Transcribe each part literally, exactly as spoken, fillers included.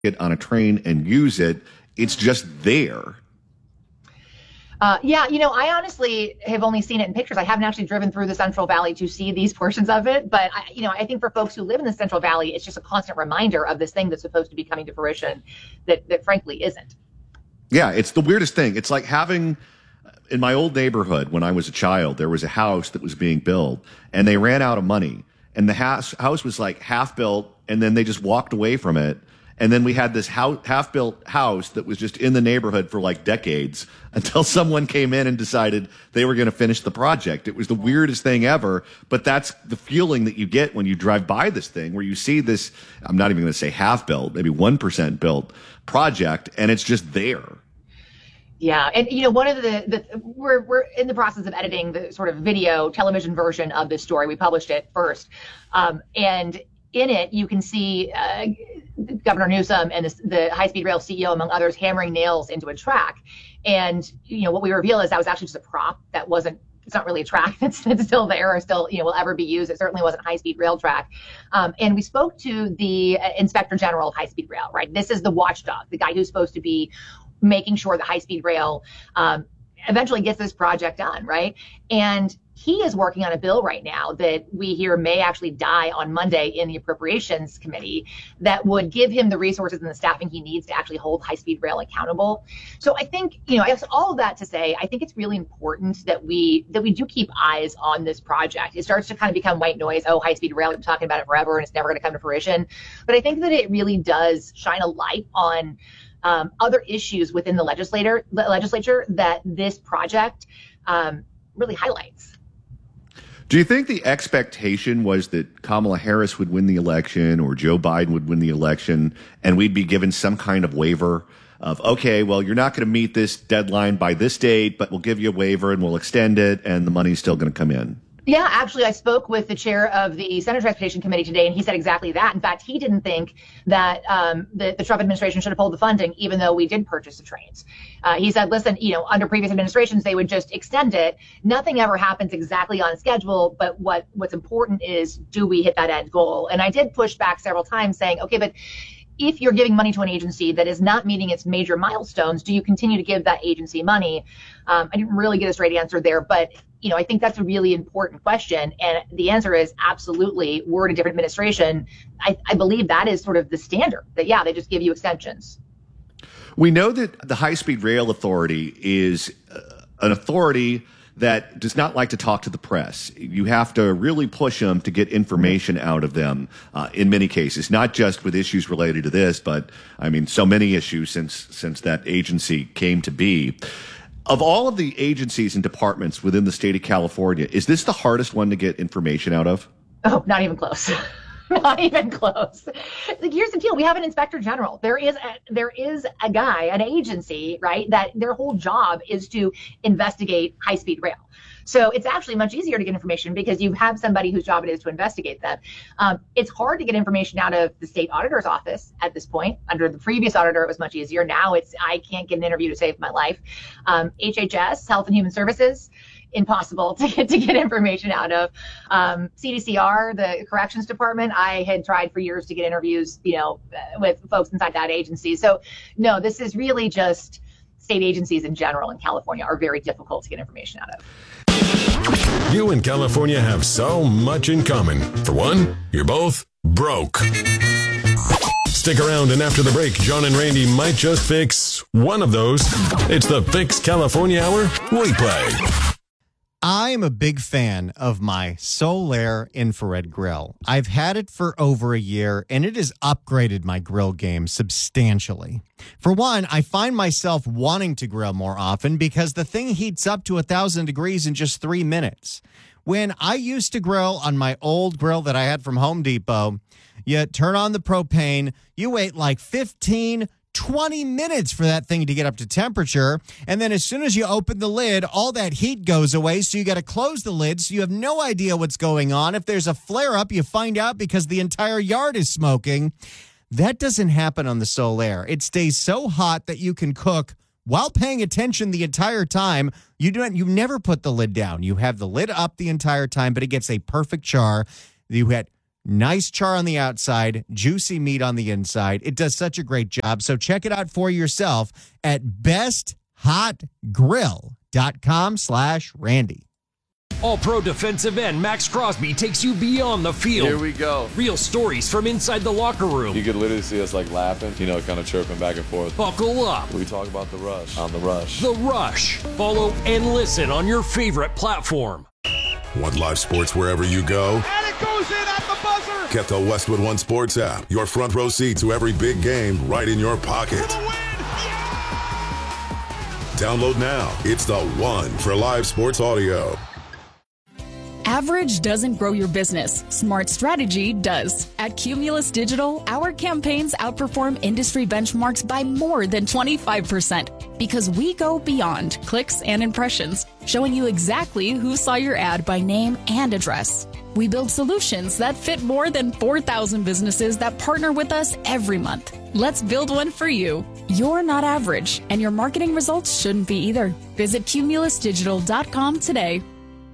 it on a train and use it. It's just there. Uh, yeah, you know, I honestly have only seen it in pictures. I haven't actually driven through the Central Valley to see these portions of it. But, I, you know, I think for folks who live in the Central Valley, it's just a constant reminder of this thing that's supposed to be coming to fruition that, that frankly isn't. Yeah, it's the weirdest thing. It's like having, in my old neighborhood when I was a child, there was a house that was being built and they ran out of money. And the house, house was like half built and then they just walked away from it. And then we had this half-built house that was just in the neighborhood for like decades until someone came in and decided they were going to finish the project. It was the weirdest thing ever, but that's the feeling that you get when you drive by this thing where you see this, I'm not even going to say half-built, maybe one percent built project, and it's just there. Yeah, and you know, one of the, the we're we're in the process of editing the sort of video television version of this story. We published it first, um, and in it, you can see uh, Governor Newsom and the, the high-speed rail C E O, among others, hammering nails into a track. And, you know, what we reveal is that was actually just a prop that wasn't, it's not really a track that's, that's still there or still, you know, will ever be used. It certainly wasn't a high-speed rail track. Um, and we spoke to the uh, Inspector General of High-Speed Rail, right? This is the watchdog, the guy who's supposed to be making sure that high-speed rail um, eventually gets this project done, right? And he is working on a bill right now that we hear may actually die on Monday in the Appropriations Committee that would give him the resources and the staffing he needs to actually hold high-speed rail accountable. So I think, you know, I guess all of that to say, I think it's really important that we that we do keep eyes on this project. It starts to kind of become white noise. Oh, high-speed rail, we've been talking about it forever and it's never going to come to fruition. But I think that it really does shine a light on um, other issues within the legislator, the legislature that this project um, really highlights. Do you think the expectation was that Kamala Harris would win the election or Joe Biden would win the election and we'd be given some kind of waiver of, okay, well, you're not going to meet this deadline by this date, but we'll give you a waiver and we'll extend it and the money's still going to come in? Yeah, actually, I spoke with the chair of the Senate Transportation Committee today, and he said exactly that. In fact, he didn't think that um, the, the Trump administration should have pulled the funding, even though we did purchase the trains. Uh, he said, listen, you know, under previous administrations, they would just extend it. Nothing ever happens exactly on schedule, but what what's important is, do we hit that end goal? And I did push back several times saying, okay, but if you're giving money to an agency that is not meeting its major milestones, do you continue to give that agency money? Um, I didn't really get a straight answer there, but you know, I think that's a really important question. And the answer is absolutely. We're in a different administration. I, I believe that is sort of the standard that, yeah, they just give you extensions. We know that the High-Speed Rail Authority is uh, an authority that does not like to talk to the press. You have to really push them to get information out of them uh, in many cases, not just with issues related to this, but I mean, so many issues since since that agency came to be. Of all of the agencies and departments within the state of California, is this the hardest one to get information out of? Oh, not even close. Not even close. Here's the deal. We have an inspector general. There is a, there is a guy, an agency, right, that their whole job is to investigate high-speed rail. So it's actually much easier to get information because you have somebody whose job it is to investigate them. Um, it's hard to get information out of the state auditor's office at this point. Under the previous auditor, it was much easier. Now it's I can't get an interview to save my life. Um, H H S, Health and Human Services, impossible to get to get information out of. Um, C D C R, the corrections department, I had tried for years to get interviews, you know, with folks inside that agency. So no, this is really just state agencies in general in California are very difficult to get information out of. You and California have so much in common. For one, you're both broke. Stick around, and after the break, John and Randy might just fix one of those. It's the Fix California Hour replay. I am a big fan of my Solaire infrared grill. I've had it for over a year, and it has upgraded my grill game substantially. For one, I find myself wanting to grill more often because the thing heats up to one thousand degrees in just three minutes. When I used to grill on my old grill that I had from Home Depot, you turn on the propane, you wait like fifteen twenty minutes for that thing to get up to temperature. And then as soon as you open the lid, all that heat goes away. So you got to close the lid. So you have no idea what's going on. If there's a flare up, you find out because the entire yard is smoking. That doesn't happen on the Solaire. It stays so hot that you can cook while paying attention the entire time. You don't, you never put the lid down. You have the lid up the entire time, but it gets a perfect char. You had Nice char on the outside, juicy meat on the inside. It does such a great job. So check it out for yourself at best hot grill dot com slash Randy. All-Pro defensive end Max Crosby takes you beyond the field. Here we go. Real stories from inside the locker room. You could literally see us like laughing, you know, kind of chirping back and forth. Buckle up. We talk about the rush on the rush. The Rush. Follow and listen on your favorite platform. Want live sports wherever you go? And it goes in at the buzzer. Get the Westwood One Sports app. Your front row seat to every big game right in your pocket. For the win. Download now. It's the one for live sports audio. Average doesn't grow your business. Smart strategy does. At Cumulus Digital, our campaigns outperform industry benchmarks by more than twenty-five percent because we go beyond clicks and impressions, showing you exactly who saw your ad by name and address. We build solutions that fit more than four thousand businesses that partner with us every month. Let's build one for you. You're not average, and your marketing results shouldn't be either. Visit cumulus digital dot com today.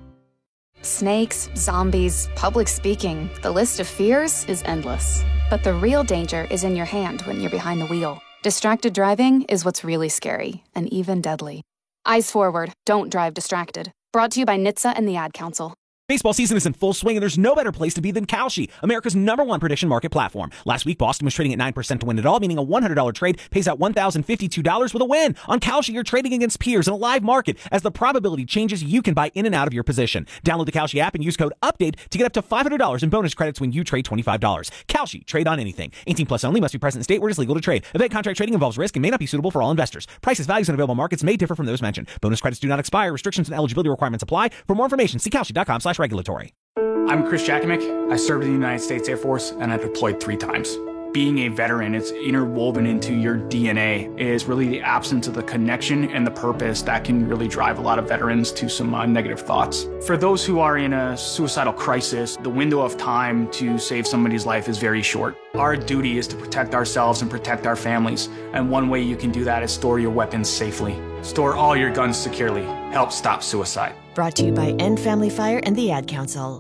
Snakes, zombies, public speaking, the list of fears is endless. But the real danger is in your hand when you're behind the wheel. Distracted driving is what's really scary and even deadly. Eyes forward, don't drive distracted. Brought to you by N H T S A and the Ad Council. Baseball season is in full swing, and there's no better place to be than Kalshi, America's number one prediction market platform. Last week, Boston was trading at nine percent to win it all, meaning a one hundred dollars trade pays out one thousand fifty-two dollars with a win. On Kalshi, you're trading against peers in a live market. As the probability changes, you can buy in and out of your position. Download the Kalshi app and use code UPDATE to get up to five hundred dollars in bonus credits when you trade twenty-five dollars. Kalshi, trade on anything. eighteen plus only, must be present in state where it is legal to trade. Event contract trading involves risk and may not be suitable for all investors. Prices, values, and available markets may differ from those mentioned. Bonus credits do not expire. Restrictions and eligibility requirements apply. For more information, see kalshi dot com slash regulatory. I'm Chris Jakomick. I served in the United States Air Force, and I deployed three times. Being a veteran, it's interwoven into your D N A, is really the absence of the connection and the purpose that can really drive a lot of veterans to some uh, negative thoughts. For those who are in a suicidal crisis, the window of time to save somebody's life is very short. Our duty is to protect ourselves and protect our families, and one way you can do that is store your weapons safely. Store all your guns securely. Help stop suicide. Brought to you by End Family Fire and the Ad Council.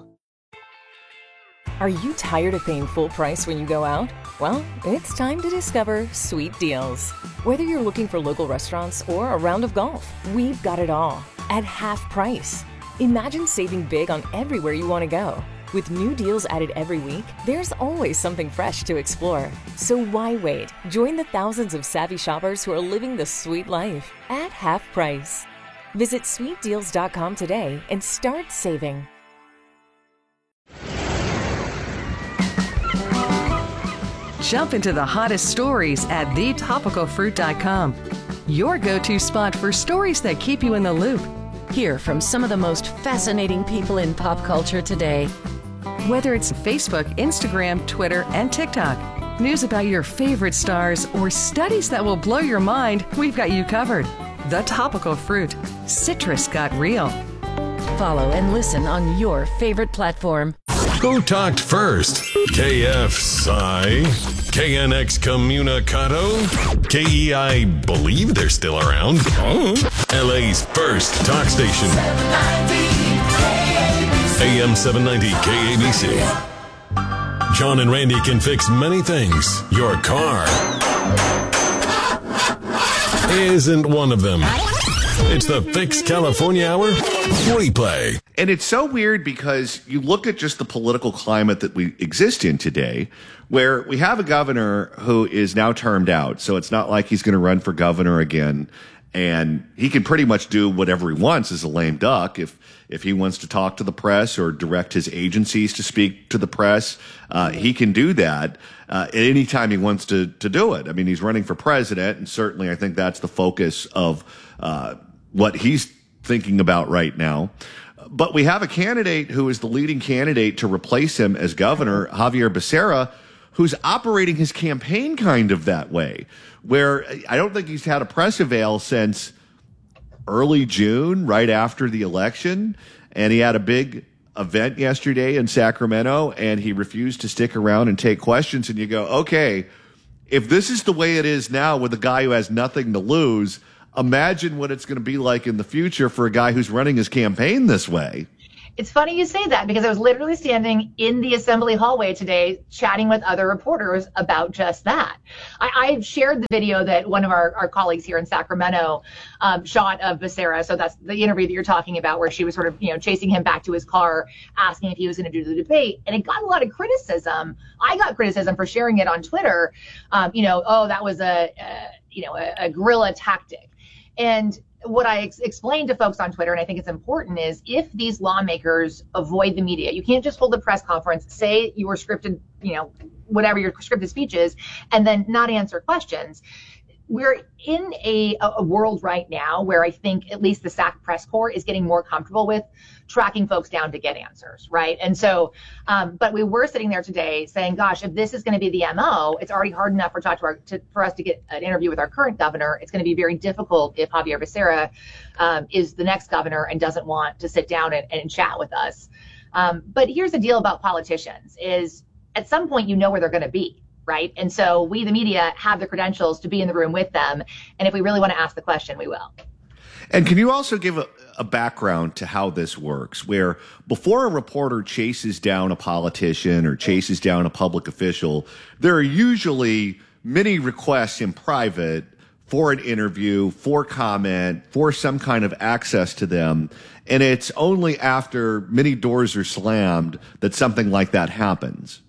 Are you tired of paying full price when you go out? Well, it's time to discover Sweet Deals. Whether you're looking for local restaurants or a round of golf, we've got it all at half price. Imagine saving big on everywhere you want to go. With new deals added every week, there's always something fresh to explore. So why wait? Join the thousands of savvy shoppers who are living the sweet life at half price. Visit sweet deals dot com today and start saving. Jump into the hottest stories at the topical fruit dot com. Your go-to spot for stories that keep you in the loop. Hear from some of the most fascinating people in pop culture today. Whether it's Facebook, Instagram, Twitter, and TikTok, news about your favorite stars, or studies that will blow your mind, we've got you covered. The Topical Fruit. Citrus got real. Follow and listen on your favorite platform. Who talked first? K F S I, K N X Communicado, K E I believe they're still around. Oh. L A's first talk station. A M seven ninety K A B C. John and Randy can fix many things. Your car isn't one of them. It's the Fix California Hour replay. And it's so weird because you look at just the political climate that we exist in today, where we have a governor who is now termed out. So it's not like he's going to run for governor again. And he can pretty much do whatever he wants as a lame duck. If if he wants to talk to the press or direct his agencies to speak to the press, uh, he can do that uh, at any time he wants to to do it. I mean, he's running for president, and certainly I think that's the focus of uh, what he's thinking about right now. But we have a candidate who is the leading candidate to replace him as governor, Xavier Becerra, who's operating his campaign kind of that way, where I don't think he's had a press avail since early June, right after the election. And he had a big event yesterday in Sacramento, and he refused to stick around and take questions. And you go, okay, if this is the way it is now with a guy who has nothing to lose, imagine what it's going to be like in the future for a guy who's running his campaign this way. It's funny you say that because I was literally standing in the assembly hallway today chatting with other reporters about just that. I, I shared the video that one of our, our colleagues here in Sacramento um, shot of Becerra. So that's the interview that you're talking about where she was sort of, you know, chasing him back to his car, asking if he was going to do the debate. And it got a lot of criticism. I got criticism for sharing it on Twitter. Um, you know, oh, that was a, a you know, a, a guerrilla tactic. And what I ex- explained to folks on Twitter, and I think it's important, is if these lawmakers avoid the media, you can't just hold a press conference, say your scripted, you know, whatever your scripted speech is, and then not answer questions. We're in a, a world right now where I think at least the S A C press corps is getting more comfortable with tracking folks down to get answers, right? And so, um, but we were sitting there today saying, gosh, if this is going to be the M O, it's already hard enough for, talk to our, to, for us to get an interview with our current governor. It's going to be very difficult if Xavier Becerra um, is the next governor and doesn't want to sit down and, and chat with us. Um, but here's the deal about politicians is at some point, you know where they're going to be. Right. And so we, the media, have the credentials to be in the room with them. And if we really want to ask the question, we will. And can you also give a, a background to how this works, where before a reporter chases down a politician or chases down a public official, there are usually many requests in private for an interview, for comment, for some kind of access to them. And it's only after many doors are slammed that something like that happens.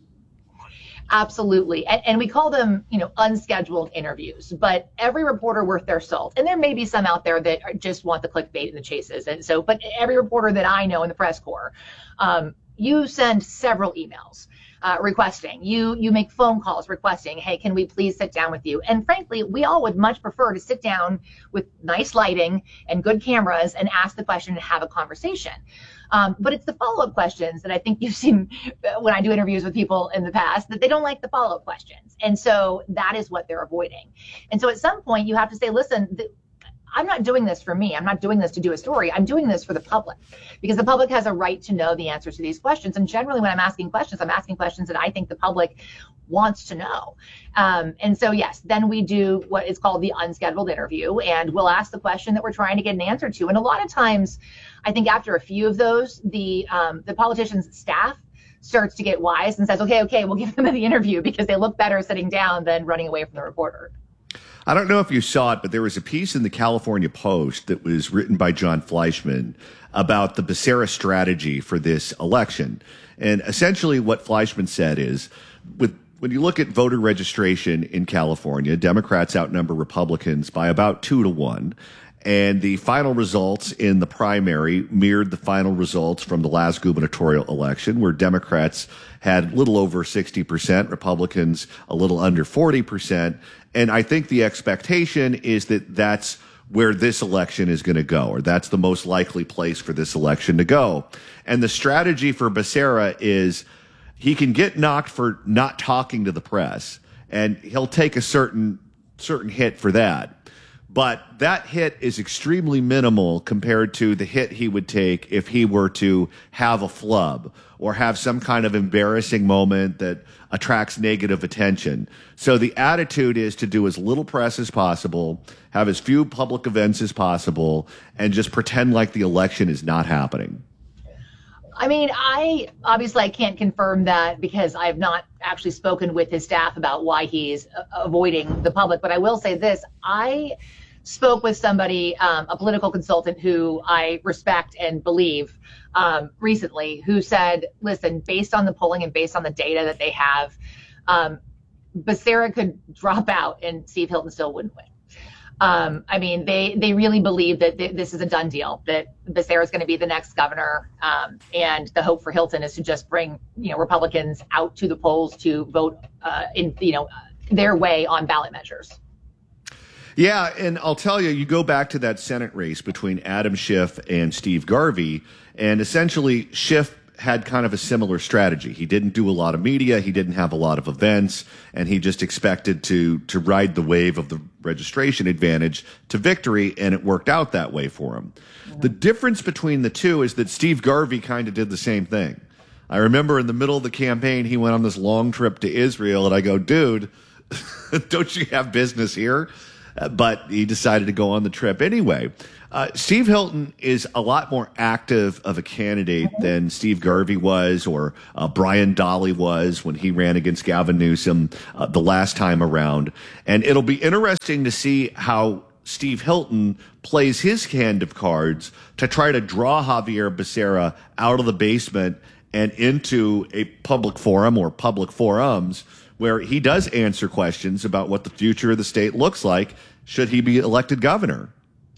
Absolutely. And, and we call them, you know, unscheduled interviews, but every reporter worth their salt. And there may be some out there that are, just want the clickbait and the chases. And so, but every reporter that I know in the press corps, um, you send several emails uh, requesting, you, you make phone calls requesting, hey, can we please sit down with you? And frankly, we all would much prefer to sit down with nice lighting and good cameras and ask the question and have a conversation. Um, but it's the follow-up questions that I think you've seen when I do interviews with people in the past, that they don't like the follow-up questions. And so that is what they're avoiding. And so at some point you have to say, listen, th- I'm not doing this for me. I'm not doing this to do a story. I'm doing this for the public because the public has a right to know the answers to these questions. And generally when I'm asking questions, I'm asking questions that I think the public wants to know. Um, and so, yes, then we do what is called the unscheduled interview, and we'll ask the question that we're trying to get an answer to. And a lot of times, I think after a few of those, the um, the politician's staff starts to get wise and says, okay, okay, we'll give them the interview because they look better sitting down than running away from the reporter. I don't know if you saw it, but there was a piece in the California Post that was written by John Fleischman about the Becerra strategy for this election. And essentially what Fleischman said is, with when you look at voter registration in California, Democrats outnumber Republicans by about two to one. And the final results in the primary mirrored the final results from the last gubernatorial election, where Democrats had a little over sixty percent, Republicans a little under forty percent. And I think the expectation is that that's where this election is going to go, or that's the most likely place for this election to go. And the strategy for Becerra is he can get knocked for not talking to the press, and he'll take a certain certain hit for that. But that hit is extremely minimal compared to the hit he would take if he were to have a flub or have some kind of embarrassing moment that attracts negative attention. So the attitude is to do as little press as possible, have as few public events as possible, and just pretend like the election is not happening. I mean, I obviously I can't confirm that because I have not actually spoken with his staff about why he's avoiding the public. But I will say this. I spoke with somebody, um, a political consultant who I respect and believe um, recently, who said, listen, based on the polling and based on the data that they have, um, Becerra could drop out and Steve Hilton still wouldn't win. Um, I mean, they, they really believe that th- this is a done deal, that Becerra is going to be the next governor. Um, and the hope for Hilton is to just bring, you know, Republicans out to the polls to vote uh, in, you know, their way on ballot measures. Yeah, and I'll tell you, you go back to that Senate race between Adam Schiff and Steve Garvey, and essentially Schiff had kind of a similar strategy. He didn't do a lot of media, he didn't have a lot of events, and he just expected to to ride the wave of the registration advantage to victory, and it worked out that way for him. Mm-hmm. The difference between the two is that Steve Garvey kind of did the same thing. I remember in the middle of the campaign, he went on this long trip to Israel, and I go, dude, don't you have business here? uh, but he decided to go on the trip anyway. Uh, Steve Hilton is a lot more active of a candidate than Steve Garvey was, or uh, Brian Dahle was when he ran against Gavin Newsom uh, the last time around. And it'll be interesting to see how Steve Hilton plays his hand of cards to try to draw Xavier Becerra out of the basement and into a public forum or public forums where he does answer questions about what the future of the state looks like should he be elected governor.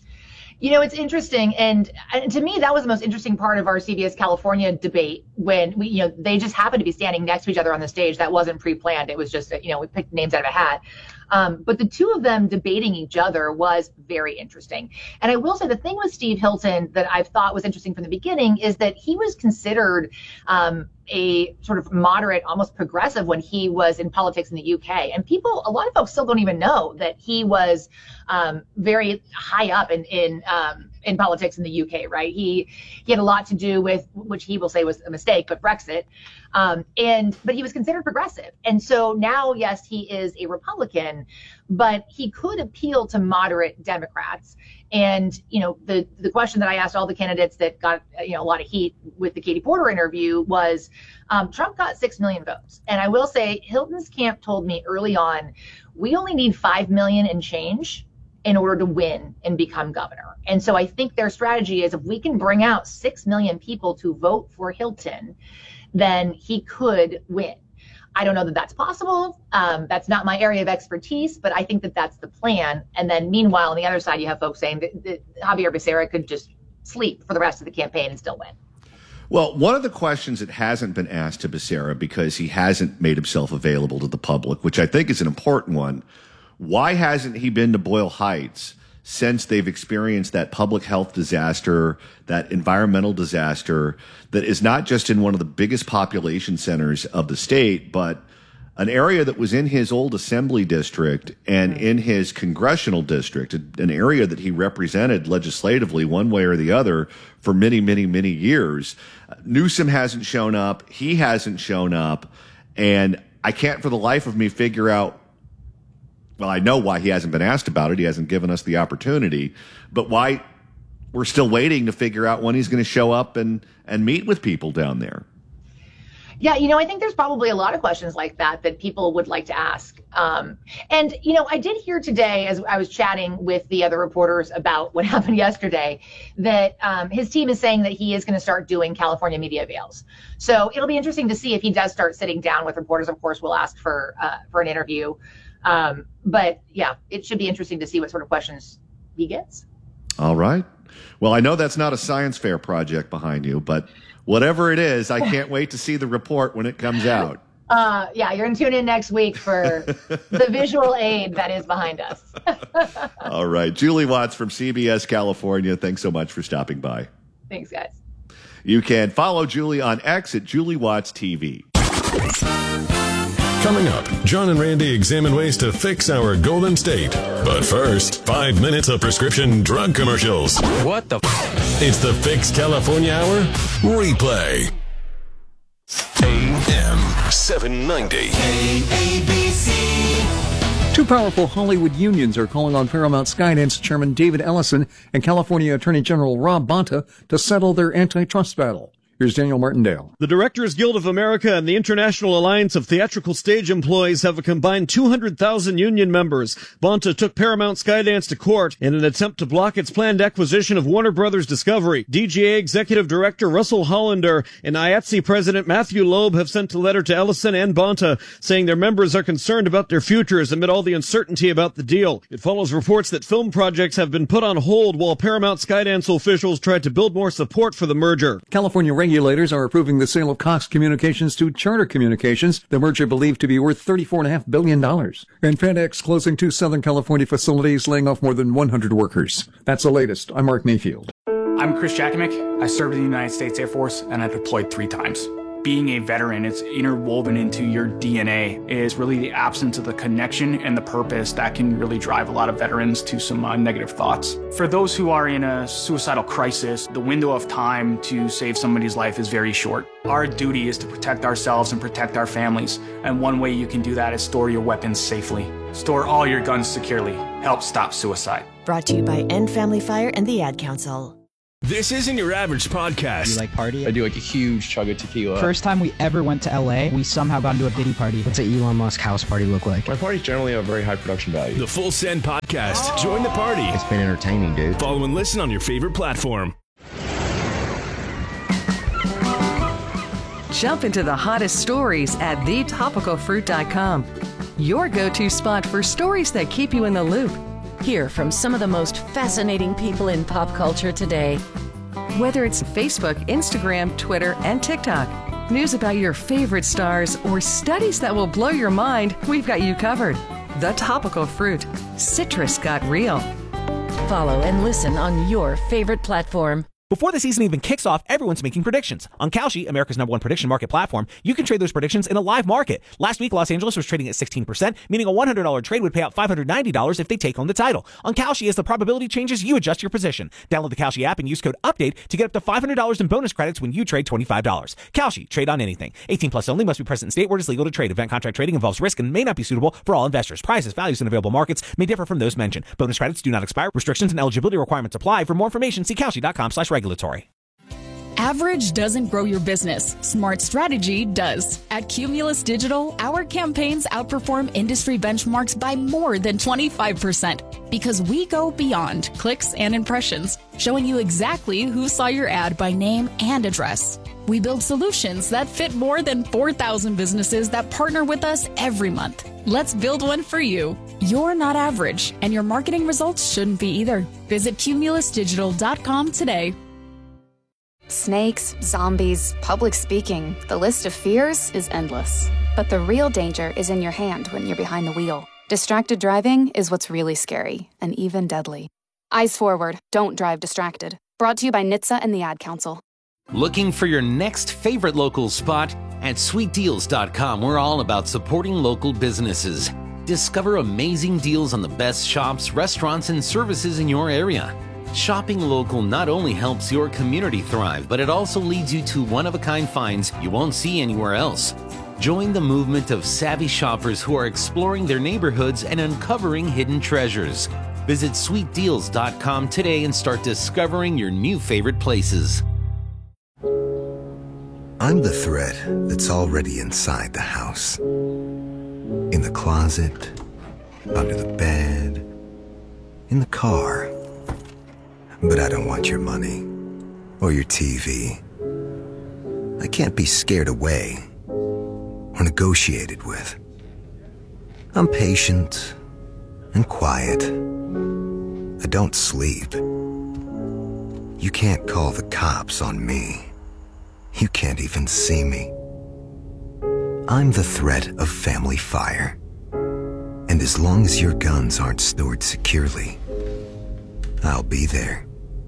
You know, it's interesting. And, and to me, that was the most interesting part of our C B S California debate when we, you know, they just happened to be standing next to each other on the stage. That wasn't pre-planned. It was just, you know, we picked names out of a hat. Um, but the two of them debating each other was very interesting. And I will say the thing with Steve Hilton that I've thought was interesting from the beginning is that he was considered um, a sort of moderate, almost progressive when he was in politics in the U K. And people, a lot of folks still don't even know that he was um, very high up in, in um, in politics in the U K, right? He he had a lot to do with, which he will say was a mistake, but Brexit. Um, and but he was considered progressive. And so now, yes, he is a Republican, but he could appeal to moderate Democrats. And, you know, the, the question that I asked all the candidates that got, you know, a lot of heat with the Katie Porter interview was, um, Trump got six million votes. And I will say Hilton's camp told me early on, we only need five million and change in order to win and become governor. And so I think their strategy is if we can bring out six million people to vote for Hilton, then he could win. I don't know that that's possible. Um, that's not my area of expertise, but I think that that's the plan. And then meanwhile, on the other side, you have folks saying that, that Xavier Becerra could just sleep for the rest of the campaign and still win. Well, one of the questions that hasn't been asked to Becerra because he hasn't made himself available to the public, which I think is an important one, why hasn't he been to Boyle Heights since they've experienced that public health disaster, that environmental disaster that is not just in one of the biggest population centers of the state, but an area that was in his old assembly district and in his congressional district, an area that he represented legislatively one way or the other for many, many, many years. Newsom hasn't shown up. He hasn't shown up. And I can't for the life of me figure out, well, I know why he hasn't been asked about it. He hasn't given us the opportunity, but why we're still waiting to figure out when he's going to show up and, and meet with people down there. Yeah, you know, I think there's probably a lot of questions like that that people would like to ask. Um, and, you know, I did hear today as I was chatting with the other reporters about what happened yesterday, that um, his team is saying that he is going to start doing California media avails. So it'll be interesting to see if he does start sitting down with reporters. Of course, we'll ask for uh, for an interview. Um, but yeah, it should be interesting to see what sort of questions he gets. All right. Well, I know that's not a science fair project behind you, but whatever it is, I can't wait to see the report when it comes out. Uh, yeah, you're going to tune in next week for the visual aid that is behind us. All right. Julie Watts from C B S California. Thanks so much for stopping by. Thanks, guys. You can follow Julie on X at Julie Watts T V. Coming up, John and Randy examine ways to fix our Golden State. But first, five minutes of prescription drug commercials. What the f- It's the Fix California Hour replay. A M seven ninety. K A B C. Two powerful Hollywood unions are calling on Paramount Skydance Chairman David Ellison and California Attorney General Rob Bonta to settle their antitrust battle. Here's Daniel Martindale. The Directors Guild of America and the International Alliance of Theatrical Stage Employees have a combined two hundred thousand union members. Bonta took Paramount Skydance to court in an attempt to block its planned acquisition of Warner Brothers Discovery. D G A Executive Director Russell Hollander and I A T S E President Matthew Loeb have sent a letter to Ellison and Bonta saying their members are concerned about their futures amid all the uncertainty about the deal. It follows reports that film projects have been put on hold while Paramount Skydance officials tried to build more support for the merger. California regulators are approving the sale of Cox Communications to Charter Communications, the merger believed to be worth thirty-four point five billion dollars. And FedEx closing two Southern California facilities, laying off more than one hundred workers. That's the latest. I'm Mark Mayfield. I'm Chris Jakimick. I served in the United States Air Force, and I deployed three times. Being a veteran, it's interwoven into your D N A, is really the absence of the connection and the purpose that can really drive a lot of veterans to some uh, negative thoughts. For those who are in a suicidal crisis, the window of time to save somebody's life is very short. Our duty is to protect ourselves and protect our families, and one way you can do that is store your weapons safely. Store all your guns securely. Help stop suicide. Brought to you by End Family Fire and the Ad Council. This isn't your average podcast. You like party? I do like a huge chug of tequila. First time we ever went to L A, we somehow got into a Diddy party. What's an Elon Musk house party look like? My parties generally have very high production value. The Full Send Podcast. Oh. Join the party. It's been entertaining, dude. Follow and listen on your favorite platform. Jump into the hottest stories at the topical fruit dot com. Your go-to spot for stories that keep you in the loop. Hear from some of the most fascinating people in pop culture today. Whether it's Facebook, Instagram, Twitter, and TikTok, news about your favorite stars, or studies that will blow your mind, we've got you covered. The Topical Fruit. Citrus got real. Follow and listen on your favorite platform. Before the season even kicks off, everyone's making predictions. On Kalshi, America's number one prediction market platform, you can trade those predictions in a live market. Last week, Los Angeles was trading at sixteen percent, meaning a one hundred dollars trade would pay out five hundred ninety dollars if they take home the title. On Kalshi, as the probability changes, you adjust your position. Download the Kalshi app and use code UPDATE to get up to five hundred dollars in bonus credits when you trade twenty-five dollars. Kalshi, trade on anything. eighteen plus only, must be present in state where it is legal to trade. Event contract trading involves risk and may not be suitable for all investors. Prices, values, and available markets may differ from those mentioned. Bonus credits do not expire. Restrictions and eligibility requirements apply. For more information, see Kalshi dot com slash regulatory. Average doesn't grow your business. Smart strategy does. At Cumulus Digital, our campaigns outperform industry benchmarks by more than twenty-five percent because we go beyond clicks and impressions, showing you exactly who saw your ad by name and address. We build solutions that fit more than four thousand businesses that partner with us every month. Let's build one for you. You're not average, and your marketing results shouldn't be either. Visit cumulus digital dot com today. Snakes, zombies, public speaking, the list of fears is endless. But the real danger is in your hand when you're behind the wheel. Distracted driving is what's really scary and even deadly. Eyes forward, don't drive distracted. Brought to you by N H T S A and the Ad Council. Looking for your next favorite local spot? At sweet deals dot com, we're all about supporting local businesses. Discover amazing deals on the best shops, restaurants, and services in your area. Shopping local not only helps your community thrive, but it also leads you to one-of-a-kind finds you won't see anywhere else. Join the movement of savvy shoppers who are exploring their neighborhoods and uncovering hidden treasures. Visit sweet deals dot com today and start discovering your new favorite places. I'm the thread that's already inside the house. In the closet, under the bed, in the car. But I don't want your money or your T V. I can't be scared away or negotiated with. I'm patient and quiet. I don't sleep. You can't call the cops on me. You can't even see me. I'm the threat of family fire. And as long as your guns aren't stored securely, I'll be there.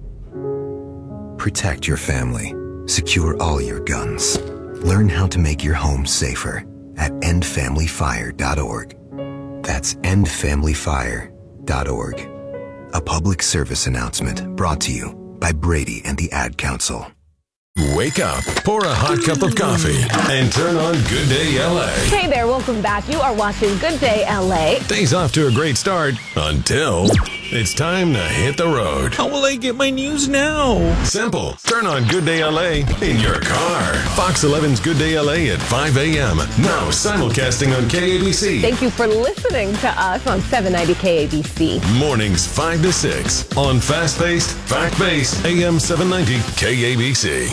Protect your family. Secure all your guns. Learn how to make your home safer at end family fire dot org. That's end family fire dot org. A public service announcement brought to you by Brady and the Ad Council. Wake up, pour a hot cup of coffee, and turn on Good Day L A. Hey there, welcome back. You are watching Good Day L A. Day's off to a great start until it's time to hit the road. How will I get my news now? Simple. Turn on Good Day L A in your car. Fox eleven's Good Day L A at five a.m. Now simulcasting on K A B C. Thank you for listening to us on seven ninety K A B C. Mornings five to six on fast-paced, fact-based A M seven ninety K A B C.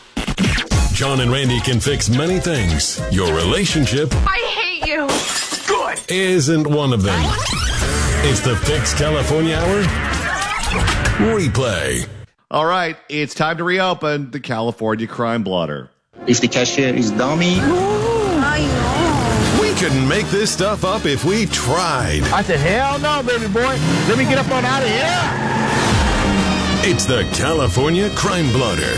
John and Randy can fix many things. Your relationship I hate you. Good. isn't one of them. It's the Fix California Hour replay. All right, it's time to reopen the California Crime Blotter. If the cashier is dummy. I know. We couldn't make this stuff up if we tried. I said, hell no, baby boy. Let me get up on out of here. It's the California Crime Blotter.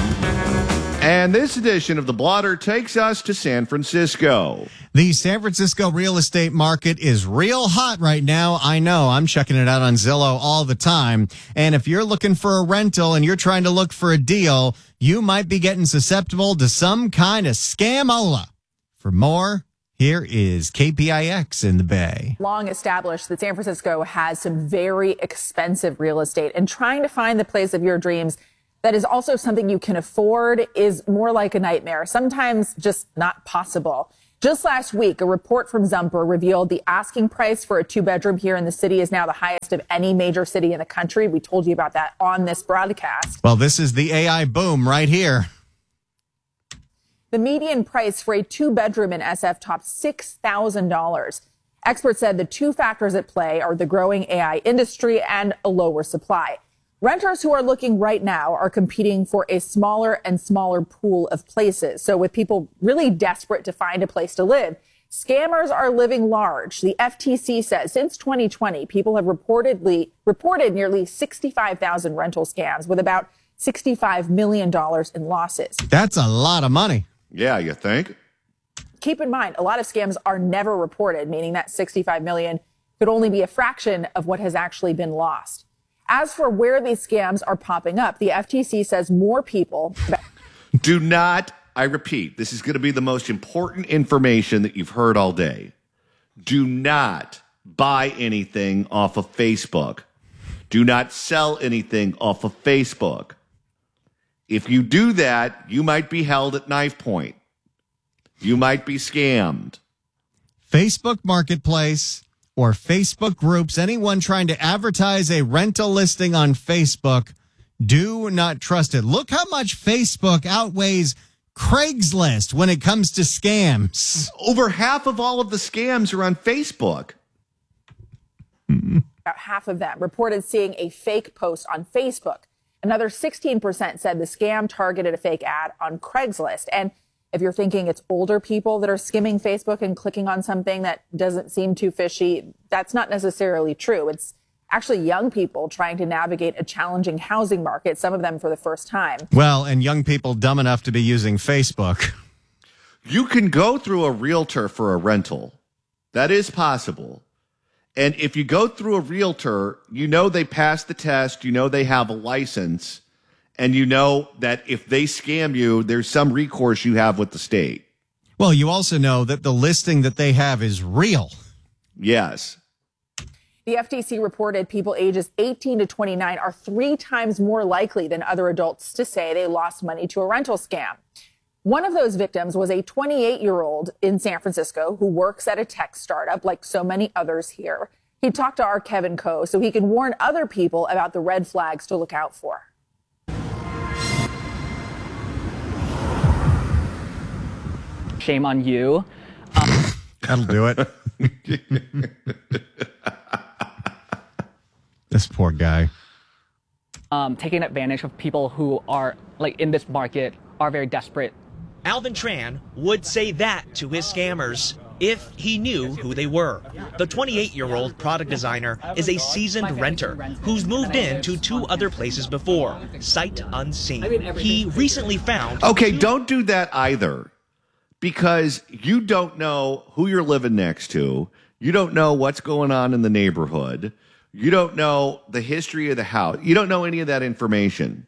And this edition of the Blotter takes us to San Francisco. The San Francisco real estate market is real hot right now. I know. I'm checking it out on Zillow all the time. And if you're looking for a rental and you're trying to look for a deal, you might be getting susceptible to some kind of scamola. For more, Here is K P I X in the Bay. Long established that San Francisco has some very expensive real estate, and trying to find the place of your dreams that is also something you can afford is more like a nightmare, sometimes just not possible. Just last week, a report from Zumper revealed the asking price for a two-bedroom here in the city is now the highest of any major city in the country. We told you about that on this broadcast. Well, this is the A I boom right here. The median price for a two-bedroom in S F topped six thousand dollars. Experts said the two factors at play are the growing A I industry and a lower supply. Renters who are looking right now are competing for a smaller and smaller pool of places. So with people really desperate to find a place to live, scammers are living large. The F T C says since twenty twenty, people have reportedly reported nearly sixty-five thousand rental scams with about sixty-five million dollars in losses. That's a lot of money. Yeah, you think? Keep in mind, a lot of scams are never reported, meaning that sixty-five million dollars could only be a fraction of what has actually been lost. As for where these scams are popping up, the F T C says more people... Do not, I repeat, this is going to be the most important information that you've heard all day. Do not buy anything off of Facebook. Do not sell anything off of Facebook. If you do that, you might be held at knife point. You might be scammed. Facebook Marketplace or Facebook groups, anyone trying to advertise a rental listing on Facebook, do not trust it. Look how much Facebook outweighs Craigslist when it comes to scams. Over half of all of the scams are on Facebook. About half of them reported seeing a fake post on Facebook. Another sixteen percent said the scam targeted a fake ad on Craigslist. And if you're thinking it's older people that are skimming Facebook and clicking on something that doesn't seem too fishy, that's not necessarily true. It's actually young people trying to navigate a challenging housing market, some of them for the first time. Well, and young people dumb enough to be using Facebook. You can go through a realtor for a rental. That is possible. And if you go through a realtor, you know they passed the test, you know they have a license, and you know that if they scam you, there's some recourse you have with the state. Well, you also know that the listing that they have is real. Yes. The F T C reported people ages eighteen to twenty-nine are three times more likely than other adults to say they lost money to a rental scam. One of those victims was a twenty-eight-year-old in San Francisco who works at a tech startup like so many others here. He talked to our Kevin Coe so he can warn other people about the red flags to look out for. Shame on you. Um, That'll do it. This poor guy. Um, taking advantage of people who are, like, in this market, are very desperate. Alvin Tran would say that to his scammers if he knew who they were. The twenty-eight-year-old product designer is a seasoned renter who's moved in to two other places before, sight unseen. He recently found... Okay, don't do that either, because you don't know who you're living next to. You don't know what's going on in the neighborhood. You don't know the history of the house. You don't know any of that information.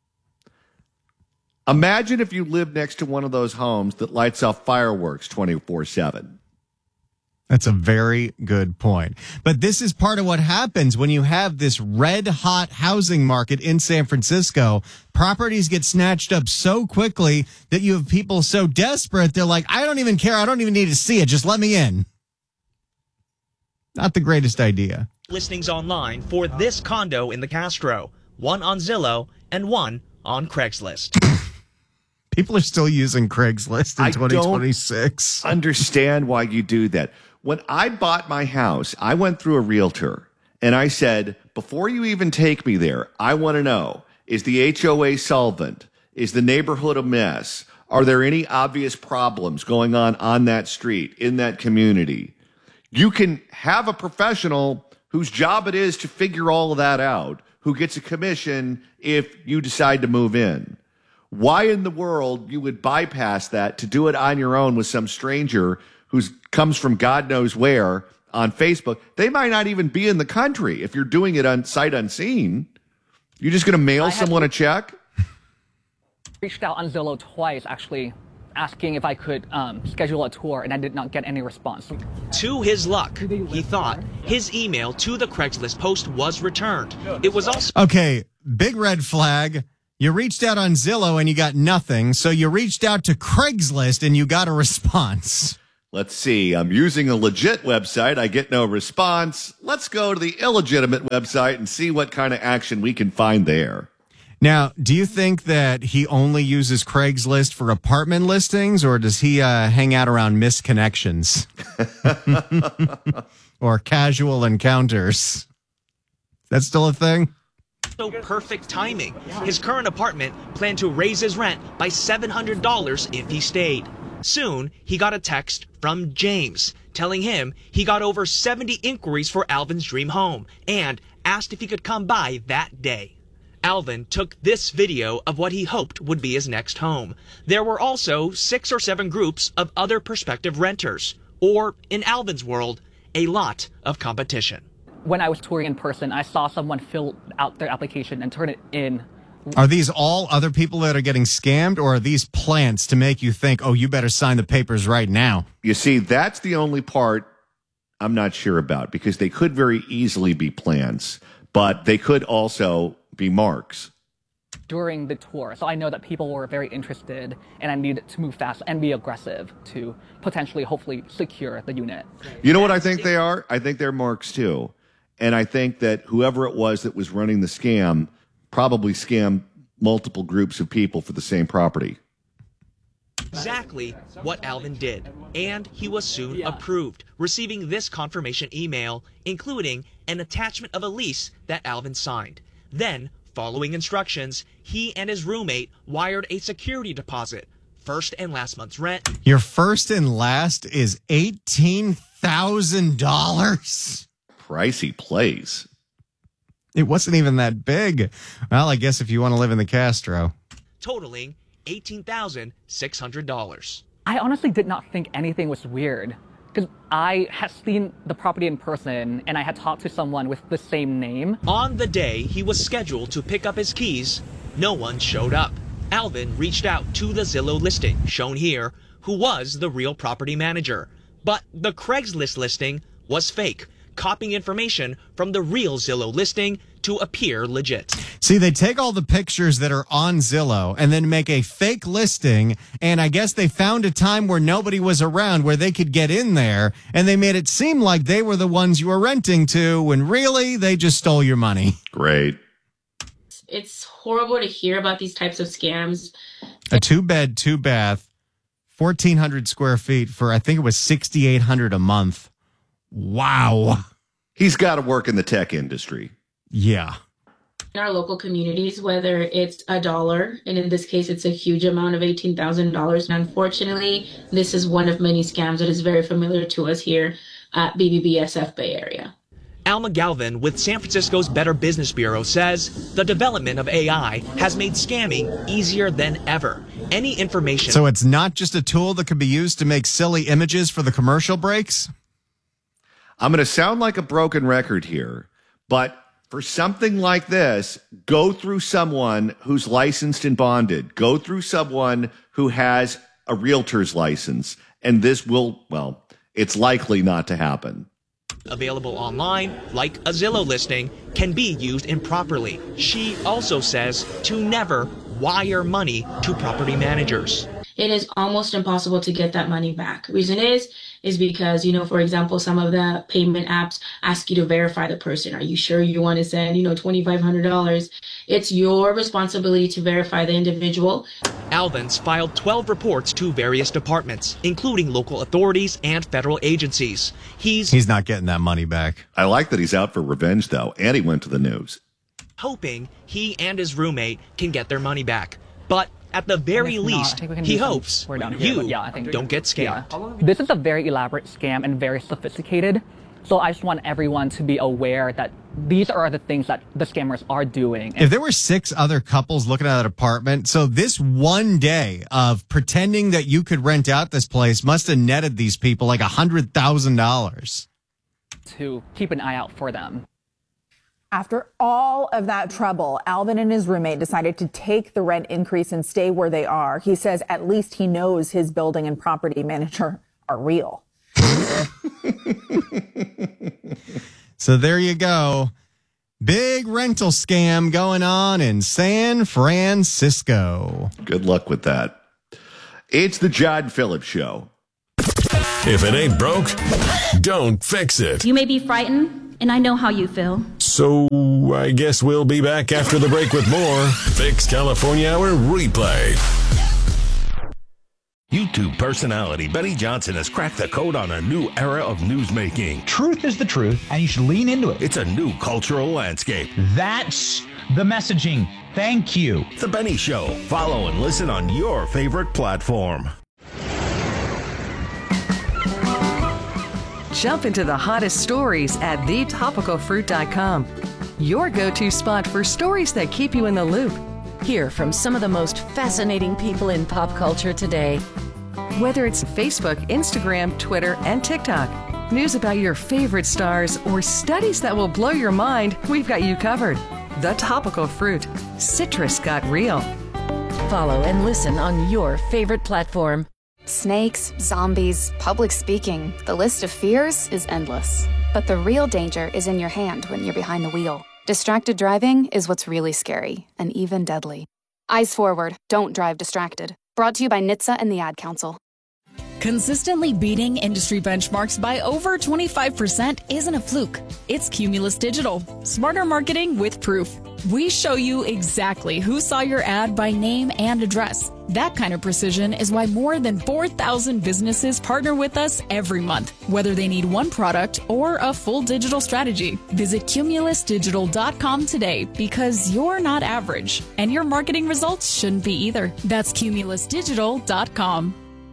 Imagine if you lived next to one of those homes that lights off fireworks twenty-four seven. That's a very good point. But this is part of what happens when you have this red-hot housing market in San Francisco. Properties get snatched up so quickly that you have people so desperate, they're like, I don't even care. I don't even need to see it. Just let me in. Not the greatest idea. Listings online for this condo in the Castro, one on Zillow and one on Craigslist. People are still using Craigslist in I twenty twenty-six. Don't understand why you do that. When I bought my house, I went through a realtor and I said, before you even take me there, I want to know, is the H O A solvent? Is the neighborhood a mess? Are there any obvious problems going on on that street, in that community? You can have a professional whose job it is to figure all of that out, who gets a commission if you decide to move in. Why in the world you would bypass that to do it on your own with some stranger who comes from God knows where on Facebook? They might not even be in the country if you're doing it on sight unseen. You're just going to mail someone a check? Reached out on Zillow twice, actually, asking if I could um, schedule a tour, and I did not get any response. To his luck, he thought, his email to the Craigslist post was returned. It was also... Okay, big red flag. You reached out on Zillow and you got nothing, so you reached out to Craigslist and you got a response. Let's see. I'm using a legit website. I get no response. Let's go to the illegitimate website and see what kind of action we can find there. Now, do you think that he only uses Craigslist for apartment listings, or does he uh, hang out around missed connections or casual encounters? That's still a thing? So perfect timing. His current apartment planned to raise his rent by seven hundred dollars if he stayed. Soon, he got a text from James telling him he got over seventy inquiries for Alvin's dream home and asked if he could come by that day. Alvin took this video of what he hoped would be his next home. There were also six or seven groups of other prospective renters, or in Alvin's world, a lot of competition. When I was touring in person, I saw someone fill out their application and turn it in. Are these all other people that are getting scammed, or are these plants to make you think, oh, you better sign the papers right now? You see, that's the only part I'm not sure about, because they could very easily be plants, but they could also be marks. During the tour, so I know that people were very interested, and I needed to move fast and be aggressive to potentially, hopefully, secure the unit. You know what I think they are? I think they're marks too. And I think that whoever it was that was running the scam probably scammed multiple groups of people for the same property. Exactly what Alvin did, and he was soon yeah. approved, receiving this confirmation email, including an attachment of a lease that Alvin signed. Then, following instructions, he and his roommate wired a security deposit, first and last month's rent. Your first and last is eighteen thousand dollars. Pricey place. It wasn't even that big. Well, I guess if you want to live in the Castro. Totaling eighteen thousand six hundred dollars. I honestly did not think anything was weird, because I had seen the property in person and I had talked to someone with the same name. On the day he was scheduled to pick up his keys, no one showed up. Alvin reached out to the Zillow listing, shown here, who was the real property manager. But the Craigslist listing was fake, copying information from the real Zillow listing to appear legit. See, they take all the pictures that are on Zillow and then make a fake listing, and I guess they found a time where nobody was around where they could get in there, and they made it seem like they were the ones you were renting to, when really they just stole your money. Great. It's horrible to hear about these types of scams. A two-bed, two-bath, fourteen hundred square feet for, I think it was sixty-eight hundred dollars a month. Wow. He's got to work in the tech industry. Yeah. In our local communities, whether it's a dollar, and in this case, it's a huge amount of eighteen thousand dollars. And unfortunately, this is one of many scams that is very familiar to us here at B B B S F Bay Area. Alma Galvin with San Francisco's Better Business Bureau says the development of A I has made scamming easier than ever. Any information... So it's not just a tool that could be used to make silly images for the commercial breaks? I'm going to sound like a broken record here, but for something like this, go through someone who's licensed and bonded. Go through someone who has a realtor's license, and this will, well, it's likely not to happen. Available online, like a Zillow listing, can be used improperly. She also says to never wire money to property managers. It is almost impossible to get that money back. Reason is, is because, you know, for example, some of the payment apps ask you to verify the person. Are you sure you want to send, you know, twenty-five hundred dollars? It's your responsibility to verify the individual. Alvin's filed twelve reports to various departments, including local authorities and federal agencies. He's He's not getting that money back. I like that he's out for revenge, though, and he went to the news. Hoping he and his roommate can get their money back. But at the very least, not, he hopes here, you yeah, I think don't get scammed. Yeah. This is a very elaborate scam and very sophisticated. So I just want everyone to be aware that these are the things that the scammers are doing. If there were six other couples looking at that apartment, so this one day of pretending that you could rent out this place must have netted these people like one hundred thousand dollars. To keep an eye out for them. After all of that trouble, Alvin and his roommate decided to take the rent increase and stay where they are. He says at least he knows his building and property manager are real. So there you go. Big rental scam going on in San Francisco. Good luck with that. It's the John Phillips Show. If it ain't broke, don't fix it. You may be frightened, and I know how you feel. So I guess we'll be back after the break with more Fix California Hour Replay. YouTube personality Benny Johnson has cracked the code on a new era of newsmaking. Truth is the truth, and you should lean into it. It's a new cultural landscape. That's the messaging. Thank you. The Benny Show. Follow and listen on your favorite platform. Jump into the hottest stories at the topical fruit dot com. Your go-to spot for stories that keep you in the loop. Hear from some of the most fascinating people in pop culture today. Whether it's Facebook, Instagram, Twitter, and TikTok, news about your favorite stars, or studies that will blow your mind, we've got you covered. The Topical Fruit. Citrus got real. Follow and listen on your favorite platform. Snakes, zombies, public speaking. The list of fears is endless. But the real danger is in your hand when you're behind the wheel. Distracted driving is what's really scary and even deadly. Eyes forward. Don't drive distracted. Brought to you by N H T S A and the Ad Council. Consistently beating industry benchmarks by over twenty-five percent isn't a fluke. It's Cumulus Digital. Smarter marketing with proof. We show you exactly who saw your ad by name and address. That kind of precision is why more than four thousand businesses partner with us every month, whether they need one product or a full digital strategy. Visit cumulus digital dot com today because you're not average, and your marketing results shouldn't be either. That's cumulus digital dot com.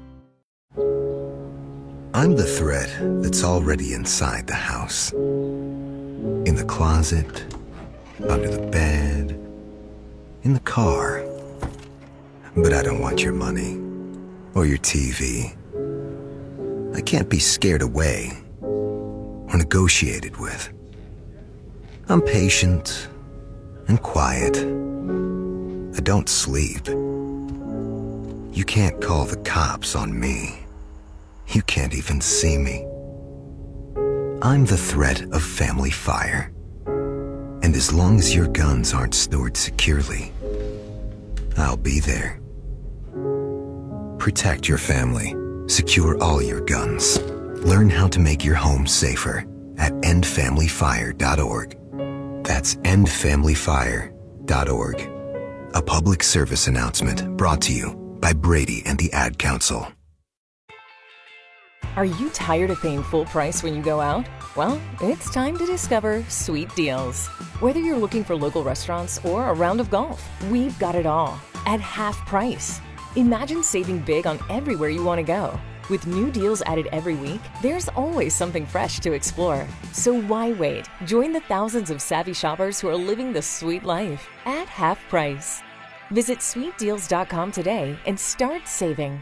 I'm the threat that's already inside the house. In the closet, under the bed, in the car. But I don't want your money or your T V. I can't be scared away or negotiated with. I'm patient and quiet. I don't sleep. You can't call the cops on me. You can't even see me. I'm the threat of family fire. And as long as your guns aren't stored securely, I'll be there. Protect your family. Secure all your guns. Learn how to make your home safer at end family fire dot org. That's end family fire dot org. A public service announcement brought to you by Brady and the Ad Council. Are you tired of paying full price when you go out? Well, it's time to discover Sweet Deals. Whether you're looking for local restaurants or a round of golf, we've got it all at half price. Imagine saving big on everywhere you want to go. With new deals added every week, there's always something fresh to explore. So why wait? Join the thousands of savvy shoppers who are living the sweet life at half price. Visit sweet deals dot com today and start saving.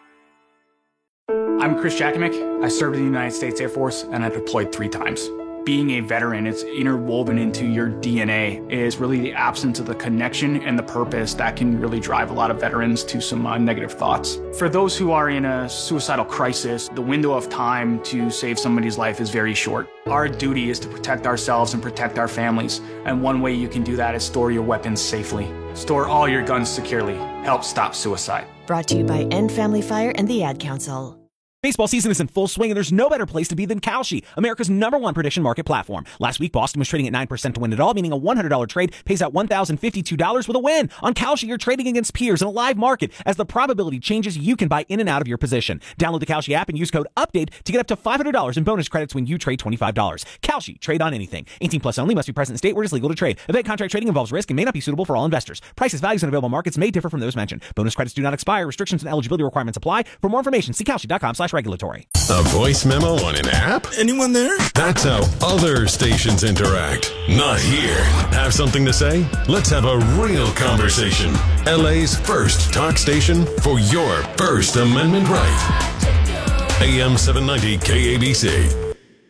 I'm Chris Jakimick. I served in the United States Air Force and I deployed three times. Being a veteran, it's interwoven into your D N A. It is really the absence of the connection and the purpose that can really drive a lot of veterans to some uh, negative thoughts. For those who are in a suicidal crisis, the window of time to save somebody's life is very short. Our duty is to protect ourselves and protect our families. And one way you can do that is store your weapons safely. Store all your guns securely. Help stop suicide. Brought to you by End Family Fire and the Ad Council. Baseball season is in full swing, and there's no better place to be than Kalshi, America's number one prediction market platform. Last week, Boston was trading at nine percent to win it all, meaning a one hundred dollars trade pays out one thousand fifty-two dollars with a win. On Kalshi, you're trading against peers in a live market. As the probability changes, you can buy in and out of your position. Download the Kalshi app and use code UPDATE to get up to five hundred dollars in bonus credits when you trade twenty-five dollars. Kalshi, trade on anything. eighteen plus only, must be present in state where it is legal to trade. Event contract trading involves risk and may not be suitable for all investors. Prices, values, and available markets may differ from those mentioned. Bonus credits do not expire. Restrictions and eligibility requirements apply. For more information, see kalshi dot com slash regulatory. A voice memo on an app? Anyone there? That's how other stations interact. Not here. Have something to say? Let's have a real conversation. L A's first talk station for your First Amendment right. A M seven ninety K A B C.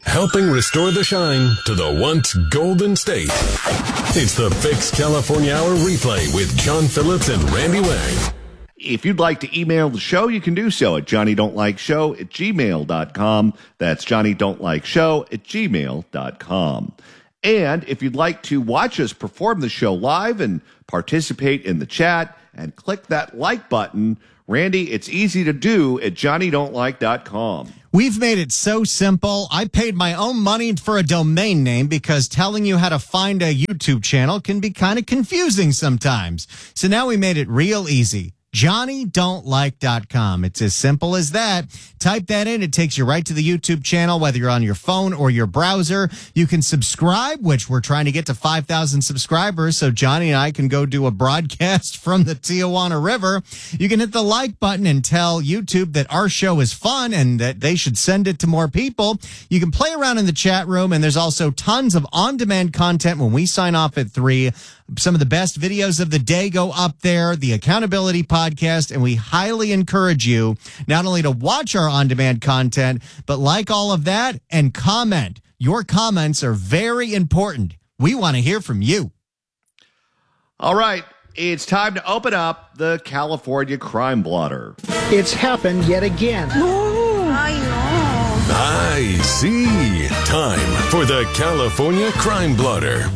helping restore the shine to the once golden state. It's the Fix California Hour replay with John Phillips and Randy Wang. If you'd like to email the show, you can do so at johnny don't like show at gmail dot com. That's johnny don't like show at gmail dot com. And if you'd like to watch us perform the show live and participate in the chat and click that like button, Randy, it's easy to do at johnny don't like dot com. We've made it so simple. I paid my own money for a domain name because telling you how to find a YouTube channel can be kind of confusing sometimes. So now we made it real easy. johnny don't like dot com. It's as simple as that. Type that in. It takes you right to the YouTube channel, whether you're on your phone or your browser. You can subscribe, which we're trying to get to five thousand subscribers so Johnny and I can go do a broadcast from the Tijuana River. You can hit the like button and tell YouTube that our show is fun and that they should send it to more people. You can play around in the chat room, and there's also tons of on-demand content when we sign off at three. Some of the best videos of the day go up there, the Accountability Podcast, and we highly encourage you not only to watch our on-demand content, but like all of that and comment. Your comments are very important. We want to hear from you. All right, it's time to open up the California Crime Blotter. It's happened yet again. I know. I see. Time for the California Crime Blotter.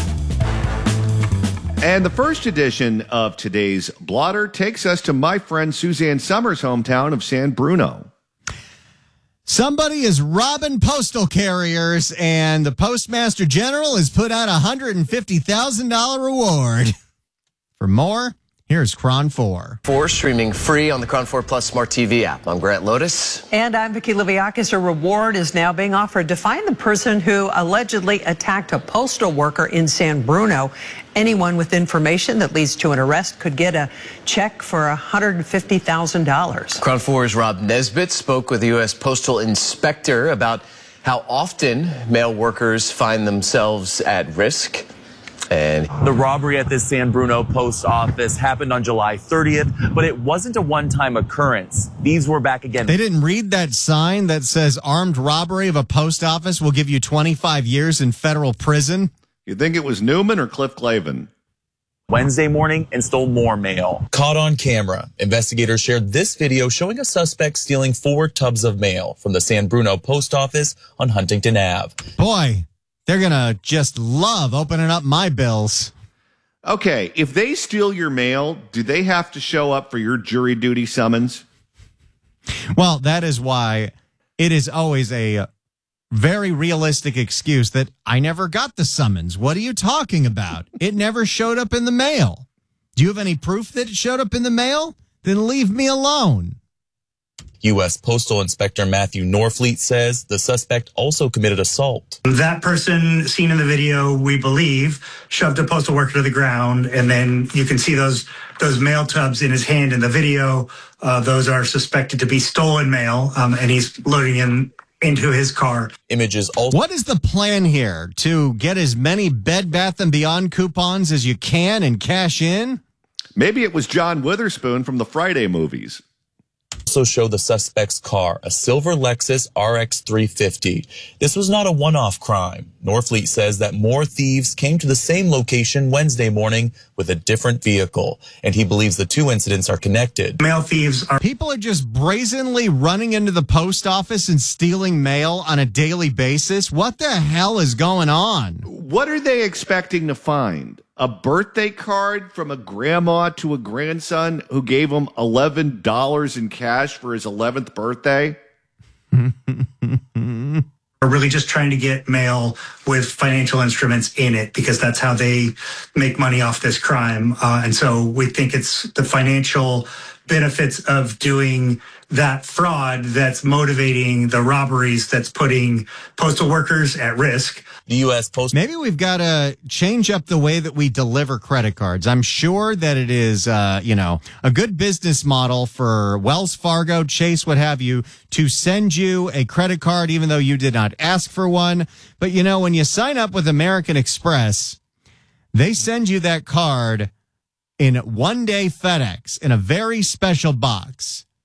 And the first edition of today's blotter takes us to my friend Suzanne Summers' hometown of San Bruno. Somebody is robbing postal carriers, and the Postmaster General has put out a one hundred fifty thousand dollars reward. For more, here's Cron four. four streaming free on the Cron four Plus Smart T V app. I'm Grant Lotus. And I'm Vicki Liviakis. A reward is now being offered to find the person who allegedly attacked a postal worker in San Bruno. Anyone with information that leads to an arrest could get a check for one hundred fifty thousand dollars. Cron four's Rob Nesbitt spoke with the U S Postal Inspector about how often mail workers find themselves at risk. And the robbery at this San Bruno post office happened on July thirtieth, but it wasn't a one-time occurrence. These were back again. They didn't read that sign that says armed robbery of a post office will give you twenty-five years in federal prison. You think it was Newman or Cliff Clavin? Wednesday morning and stole more mail. Caught on camera, investigators shared this video showing a suspect stealing four tubs of mail from the San Bruno post office on Huntington Avenue. Boy, they're going to just love opening up my bills. Okay, if they steal your mail, do they have to show up for your jury duty summons? Well, that is why it is always a very realistic excuse that I never got the summons. What are you talking about? It never showed up in the mail. Do you have any proof that it showed up in the mail? Then leave me alone. U S Postal Inspector Matthew Norfleet says the suspect also committed assault. That person seen in the video, we believe, shoved a postal worker to the ground, and then you can see those those mail tubs in his hand in the video. Uh, those are suspected to be stolen mail, um, and he's loading in into his car. Images also. What is the plan here? To get as many Bed Bath and Beyond coupons as you can and cash in? Maybe it was John Witherspoon from the Friday movies. Also show the suspect's car, a silver Lexus R X three fifty. This was not a one-off crime. Norfleet says that more thieves came to the same location Wednesday morning with a different vehicle, and he believes the two incidents are connected. Mail thieves are... People are just brazenly running into the post office and stealing mail on a daily basis. What the hell is going on? What are they expecting to find? A birthday card from a grandma to a grandson who gave him eleven dollars in cash for his eleventh birthday? We're really just trying to get mail with financial instruments in it because that's how they make money off this crime. Uh, and so we think it's the financial benefits of doing that fraud that's motivating the robberies, that's putting postal workers at risk. The U S Post. Maybe we've got to change up the way that we deliver credit cards. I'm sure that it is, uh, you know, a good business model for Wells Fargo, Chase, what have you, to send you a credit card, even though you did not ask for one. But, you know, when you sign up with American Express, they send you that card in one day FedEx in a very special box.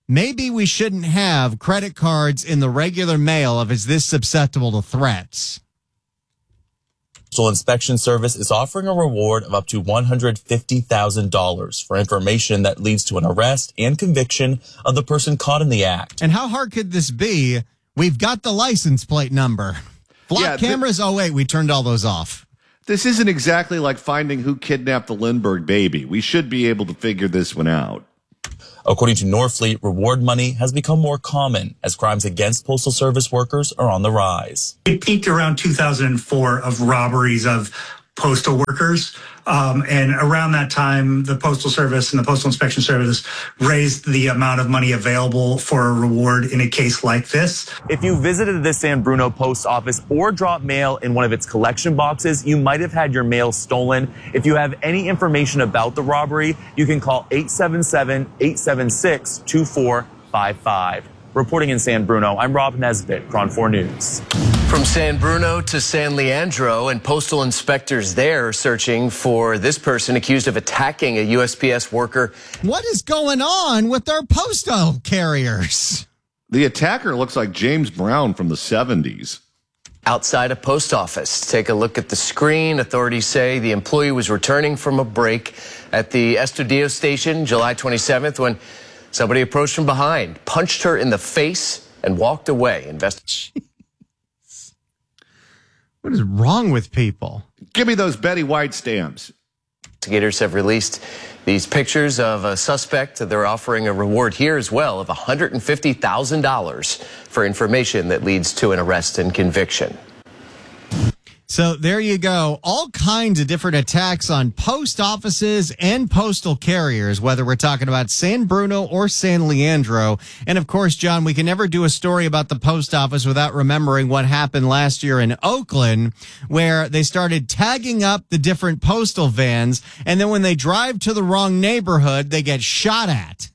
maybe we shouldn't have credit cards in the regular mail if it's this susceptible to threats. Postal Inspection Service is offering a reward of up to one hundred fifty thousand dollars for information that leads to an arrest and conviction of the person caught in the act. And how hard could this be? We've got the license plate number. Flock Yeah, th- cameras, oh wait, we turned all those off. This isn't exactly like finding who kidnapped the Lindbergh baby. We should be able to figure this one out. According to Norfleet, reward money has become more common as crimes against Postal Service workers are on the rise. It peaked around two thousand four of robberies of postal workers. Um, and around that time, the Postal Service and the Postal Inspection Service raised the amount of money available for a reward in a case like this. If you visited the San Bruno post office or dropped mail in one of its collection boxes, you might have had your mail stolen. If you have any information about the robbery, you can call eight seven seven, eight seven six, two four five five. Reporting in San Bruno, I'm Rob Nesbitt, Cron four News. From San Bruno to San Leandro, and postal inspectors there searching for this person accused of attacking a U S P S worker. What is going on with our postal carriers? The attacker looks like James Brown from the seventies. Outside a post office. Take a look at the screen. Authorities say the employee was returning from a break at the Estudillo station July twenty-seventh when somebody approached from behind, punched her in the face, and walked away. Invest- What is wrong with people? Give me those Betty White stamps. Investigators have released these pictures of a suspect. They're offering a reward here as well of one hundred fifty thousand dollars for information that leads to an arrest and conviction. So there you go. All kinds of different attacks on post offices and postal carriers, whether we're talking about San Bruno or San Leandro. And of course, John, we can never do a story about the post office without remembering what happened last year in Oakland, where they started tagging up the different postal vans. And then when they drive to the wrong neighborhood, they get shot at.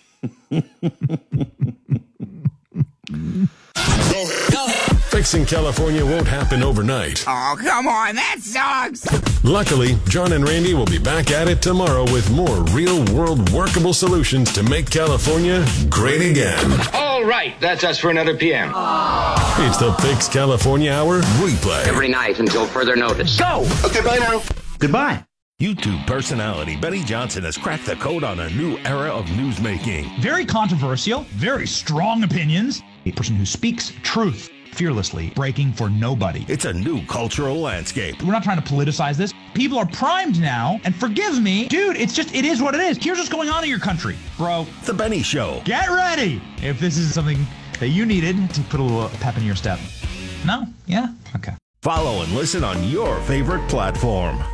Fixing California won't happen overnight. Oh, come on, that sucks. Luckily, John and Randy will be back at it tomorrow with more real-world workable solutions to make California great again. All right, that's us for another P M. It's the Fix California Hour replay. Every night until further notice. Go! Okay, bye now. Goodbye. YouTube personality Benny Johnson has cracked the code on a new era of newsmaking. Very controversial, very strong opinions. A person who speaks truth fearlessly, breaking for nobody. It's a new cultural landscape. We're not trying to politicize this. People are primed now, and forgive me, dude, it's just, it is what it is. Here's what's going on in your country, bro. The Benny Show. Get ready if this is something that you needed to put a little pep in your step. No? Yeah? Okay. Follow and listen on your favorite platform.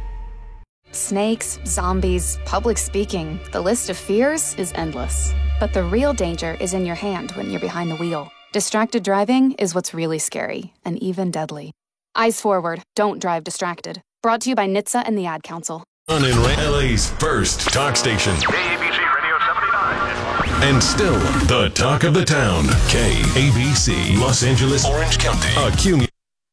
Snakes, zombies, public speaking, the list of fears is endless. But the real danger is in your hand when you're behind the wheel. Distracted driving is what's really scary and even deadly. Eyes forward, don't drive distracted. Brought to you by N H T S A and the Ad Council. On in L A's first talk station. K A B C Radio seventy-nine. And still the talk of the town. K A B C, Los Angeles, Orange County. Accumulate.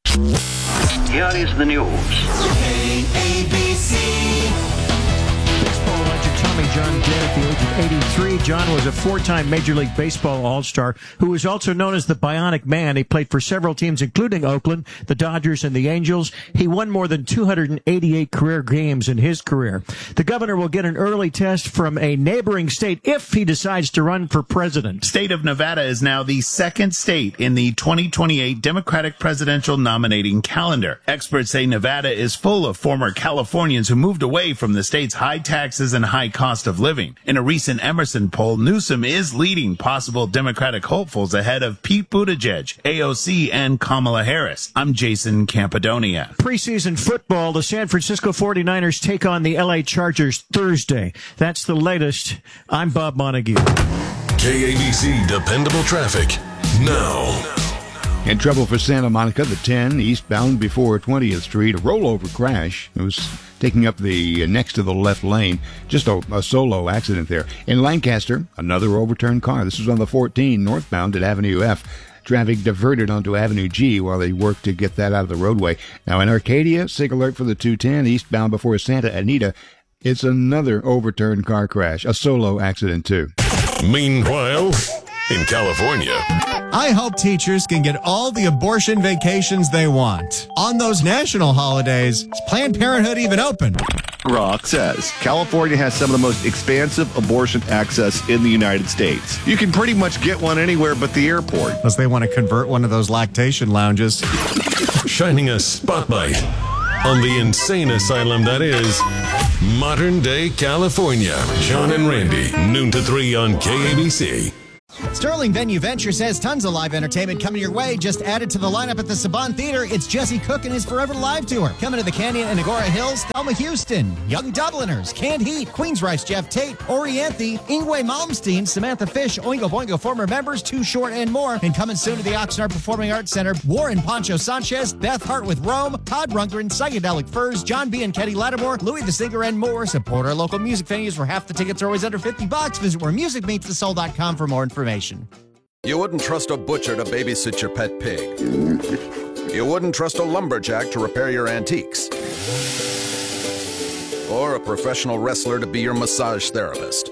Here is the news. K A B C. Baseball legend Tommy John dead at the age of eighty-three. John was a four-time Major League Baseball All-Star who was also known as the Bionic Man. He played for several teams, including Oakland, the Dodgers, and the Angels. He won more than two hundred eighty-eight career games in his career. The governor will get an early test from a neighboring state if he decides to run for president. State of Nevada is now the second state in the twenty twenty-eight Democratic presidential nominating calendar. Experts say Nevada is full of former Californians who moved away from the state's high taxes and high cost of living. In a recent Emerson poll, Newsom is leading possible Democratic hopefuls ahead of Pete Buttigieg, A O C, and Kamala Harris. I'm Jason Campidonia. Preseason football, the San Francisco forty-niners take on the L A Chargers Thursday. That's the latest. I'm Bob Montague. K A B C Dependable Traffic now. In trouble for Santa Monica, the ten eastbound before twentieth Street, a rollover crash. It was taking up the uh, next to the left lane. Just a, a solo accident there. In Lancaster, another overturned car. This was on the fourteen northbound at Avenue F. Traffic diverted onto Avenue G while they worked to get that out of the roadway. Now in Arcadia, sig alert for the two ten eastbound before Santa Anita. It's another overturned car crash. A solo accident too. Meanwhile, in California. I hope teachers can get all the abortion vacations they want. On those national holidays, is Planned Parenthood even open? Rock says California has some of the most expansive abortion access in the United States. You can pretty much get one anywhere but the airport. Unless they want to convert one of those lactation lounges. Shining a spotlight on the insane asylum that is modern day California. John and Randy, noon to three on K A B C. Sterling Venue Venture says tons of live entertainment coming your way. Just added to the lineup at the Saban Theater, it's Jesse Cook and his Forever Live Tour. Coming to the Canyon and Agora Hills, Thelma Houston, Young Dubliners, Canned Heat, Queensryche Jeff Tate, Orianthi, Ingwe Malmsteen, Samantha Fish, Oingo Boingo former members, Too Short, and more. And coming soon to the Oxnard Performing Arts Center, Warren Poncho Sanchez, Beth Hart with Rome, Todd Rundgren, Psychedelic Furs, John B. and Ketty Lattimore, Louis the Singer, and more. Support our local music venues where half the tickets are always under fifty bucks. Visit where music meets the soul dot com for more information. You wouldn't trust a butcher to babysit your pet pig. You wouldn't trust a lumberjack to repair your antiques. Or a professional wrestler to be your massage therapist.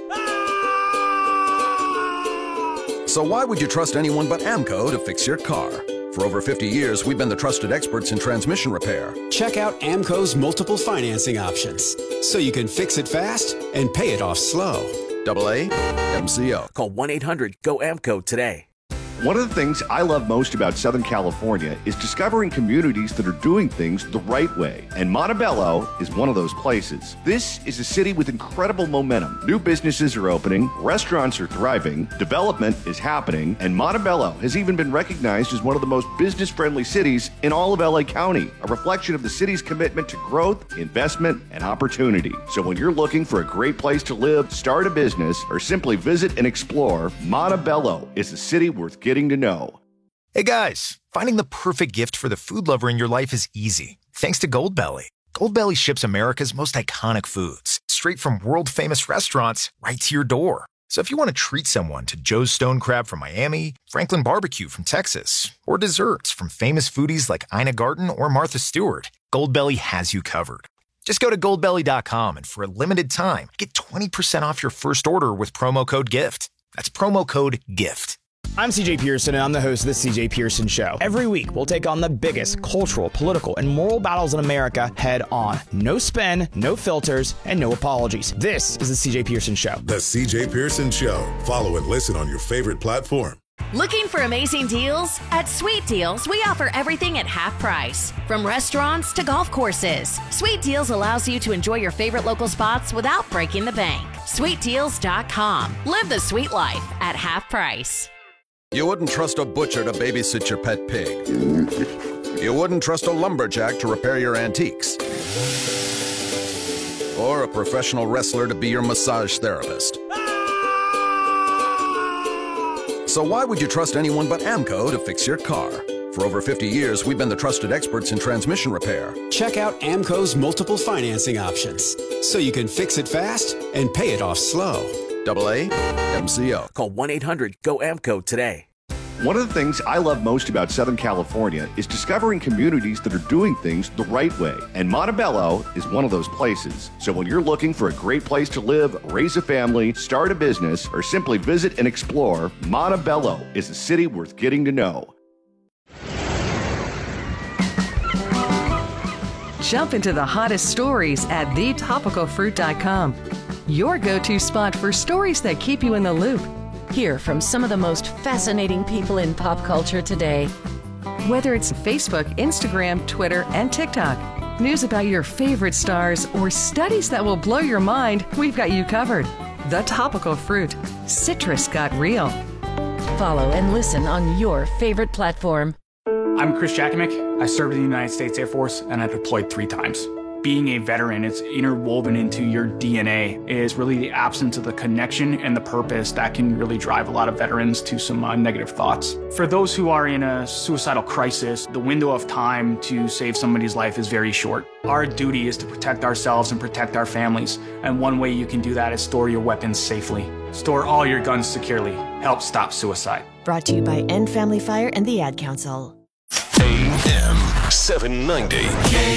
So why would you trust anyone but AMCO to fix your car? For over fifty years, we've been the trusted experts in transmission repair. Check out AMCO's multiple financing options, so you can fix it fast and pay it off slow. Double A M C O. Call one eight hundred G O A M C O today. One of the things I love most about Southern California is discovering communities that are doing things the right way. And Montebello is one of those places. This is a city with incredible momentum. New businesses are opening, restaurants are thriving, development is happening, and Montebello has even been recognized as one of the most business-friendly cities in all of L A County, a reflection of the city's commitment to growth, investment, and opportunity. So when you're looking for a great place to live, start a business, or simply visit and explore, Montebello is a city worth getting Getting to know. Hey guys, finding the perfect gift for the food lover in your life is easy, thanks to Goldbelly. Goldbelly ships America's most iconic foods, straight from world-famous restaurants right to your door. So if you want to treat someone to Joe's Stone Crab from Miami, Franklin Barbecue from Texas, or desserts from famous foodies like Ina Garten or Martha Stewart, Goldbelly has you covered. Just go to goldbelly dot com and for a limited time, get twenty percent off your first order with promo code GIFT. That's promo code GIFT. I'm C J Pearson, and I'm the host of The C J Pearson Show. Every week, we'll take on the biggest cultural, political, and moral battles in America head on. No spin, no filters, and no apologies. This is The C J Pearson Show. The C J Pearson Show. Follow and listen on your favorite platform. Looking for amazing deals? At Sweet Deals, we offer everything at half price. From restaurants to golf courses, Sweet Deals allows you to enjoy your favorite local spots without breaking the bank. sweet deals dot com. Live the sweet life at half price. You wouldn't trust a butcher to babysit your pet pig. You wouldn't trust a lumberjack to repair your antiques. Or a professional wrestler to be your massage therapist. So why would you trust anyone but AMCO to fix your car? For over fifty years, we've been the trusted experts in transmission repair. Check out AMCO's multiple financing options, so you can fix it fast and pay it off slow. Double A M C O. Call one eight hundred G O A M C O today. One of the things I love most about Southern California is discovering communities that are doing things the right way. And Montebello is one of those places. So when you're looking for a great place to live, raise a family, start a business, or simply visit and explore, Montebello is a city worth getting to know. Jump into the hottest stories at the topical fruit dot com. Your go-to spot for stories that keep you in the loop. Hear from some of the most fascinating people in pop culture today. Whether it's Facebook, Instagram, Twitter, and TikTok, news about your favorite stars, or studies that will blow your mind, we've got you covered. The Topical Fruit. Citrus got real. Follow and listen on your favorite platform. I'm Chris Jakimick. I served in the United States Air Force, and I deployed three times. Being a veteran, it's interwoven into your D N A, is really the absence of the connection and the purpose that can really drive a lot of veterans to some uh, negative thoughts. For those who are in a suicidal crisis, the window of time to save somebody's life is very short. Our duty is to protect ourselves and protect our families, and one way you can do that is store your weapons safely. Store all your guns securely. Help stop suicide. Brought to you by End Family Fire and the Ad Council. A M seven ninety.